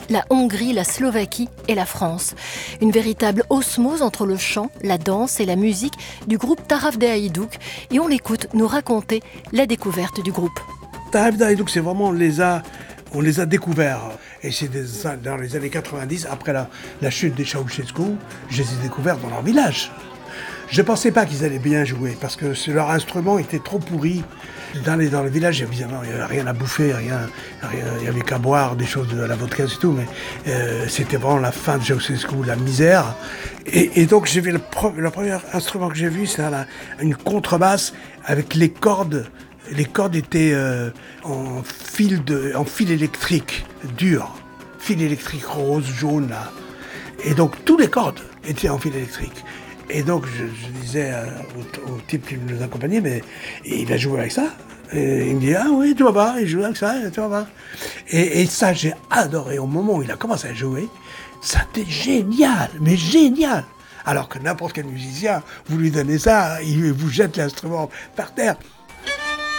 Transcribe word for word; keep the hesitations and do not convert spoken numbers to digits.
la Hongrie, la Slovaquie et la France. Une véritable osmose entre le chant, la danse et la musique du groupe Taraf Haïdouk. Et on l'écoute nous raconter la découverte du groupe. Taraf Haïdouk, c'est vraiment, on les a, on les a découverts. Et c'est des, dans les années quatre-vingt-dix, après la, la chute des Ceausescu, je les ai découverts dans leur village. Je ne pensais pas qu'ils allaient bien jouer, parce que leur instrument était trop pourri. Dans, les, dans le village, évidemment, il n'y avait rien à bouffer, rien, rien, il n'y avait qu'à boire des choses de la vodka et tout, mais euh, c'était vraiment la fin de Ceausescu, la misère. Et, et donc, j'ai vu le, pro, le premier instrument que j'ai vu, c'est la, une contrebasse avec les cordes. Les cordes étaient euh, en, fil de, en fil électrique, dur, fil électrique rose, jaune, là. Et donc, toutes les cordes étaient en fil électrique. Et donc, je, je disais euh, au, au type qui nous accompagnait, mais il va jouer avec ça. Et il me dit, ah oui, tu vas voir, il joue avec ça, tu vas voir. Et, et ça, j'ai adoré. Au moment où il a commencé à jouer, ça c'était génial, mais génial. Alors que n'importe quel musicien, vous lui donnez ça, il vous jette l'instrument par terre.